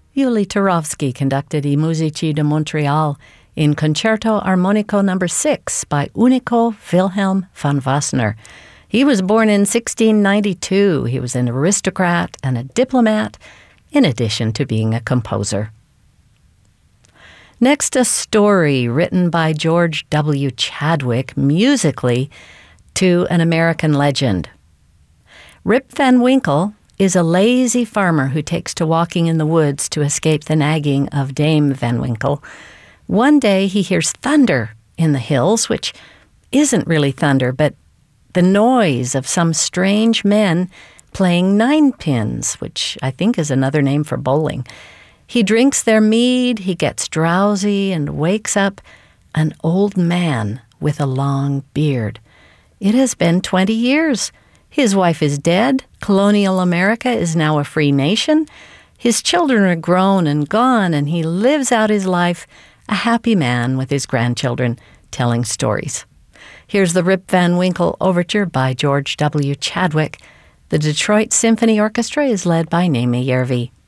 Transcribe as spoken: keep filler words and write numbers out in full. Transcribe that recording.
Yuli Turovsky conducted I Musici de Montréal in Concerto Armonico number six by Unico Wilhelm von Wassner. He was born in sixteen ninety-two. He was an aristocrat and a diplomat, in addition to being a composer. Next, a story written by George W. Chadwick musically to an American legend. Rip Van Winkle is a lazy farmer who takes to walking in the woods to escape the nagging of Dame Van Winkle. One day he hears thunder in the hills, which isn't really thunder, but the noise of some strange men playing ninepins, which I think is another name for bowling. He drinks their mead, he gets drowsy, and wakes up an old man with a long beard. It has been twenty years. His wife is dead. Colonial America is now a free nation. His children are grown and gone, and he lives out his life a happy man with his grandchildren telling stories. Here's the Rip Van Winkle Overture by George W. Chadwick. The Detroit Symphony Orchestra is led by Naomi Järvi.